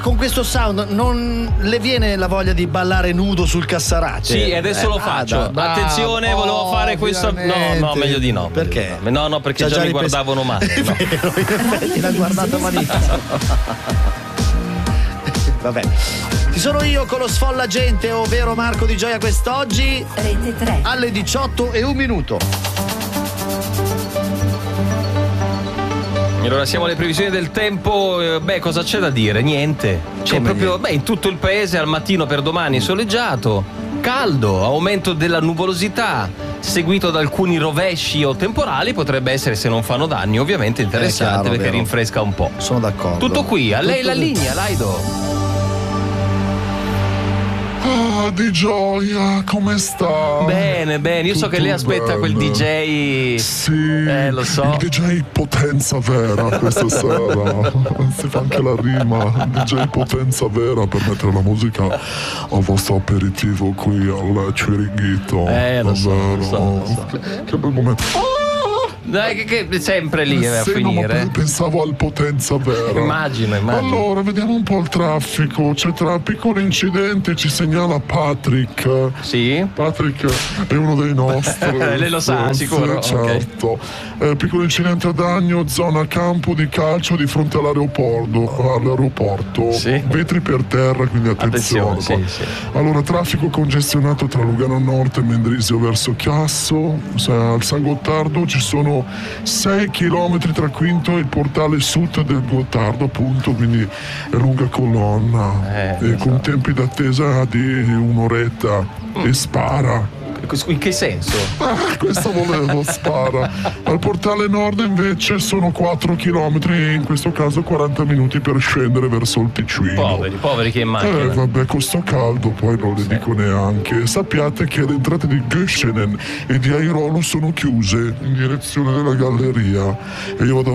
Con questo sound non le viene la voglia di ballare nudo sul Cassaracce? Sì, adesso lo faccio. Attenzione, volevo fare questo. No, meglio di no. Perché? No, perché già mi guardavano male. È vero, in effetti l'ha guardato malissimo. Vabbè. Ci sono io con lo sfollagente, ovvero Marco Di Gioia, quest'oggi Rete 3 alle 18:01. Allora siamo alle previsioni del tempo. Cosa c'è da dire? Niente. C'è proprio in tutto il paese al mattino per domani soleggiato, caldo, aumento della nuvolosità, seguito da alcuni rovesci o temporali. Potrebbe essere, se non fanno danni, ovviamente interessante, perché vero. rinfresca un po'. Sono d'accordo. Tutto qui, a lei la linea, Laido. Di Gioia, come sta? Bene, io so che lei aspetta quel DJ. Sì, lo so. Il DJ potenza vera questa sera. Si fa anche la rima. DJ potenza vera per mettere la musica al vostro aperitivo qui al Ciringhito. Lo so. Che bel momento. Dai, che sempre lì a finire. Pensavo al potenza vera. Immagino. Allora, vediamo un po' il traffico. C'è tra piccoli incidenti, ci segnala Patrick. Sì? Patrick è uno dei nostri. Lei lo sa, sicuro? Certo. Piccolo incidente ad Agno, zona campo di calcio di fronte all'aeroporto. Sì. Vetri per terra, quindi attenzione. Sì. Allora, traffico congestionato tra Lugano Nord e Mendrisio verso Chiasso. Al San Gottardo ci sono 6 chilometri tra Quinto e il portale sud del Gottardo, appunto, quindi è lunga colonna con tempi d'attesa di un'oretta. E spara. In che senso? Questo volevo, spara. Al portale nord invece sono 4 chilometri, in questo caso 40 minuti per scendere verso il Ticino. Poveri che in macchina. Vabbè, con sto caldo poi non le dico neanche. Sappiate che le entrate di Göschenen e di Airolo sono chiuse in direzione della galleria e io vado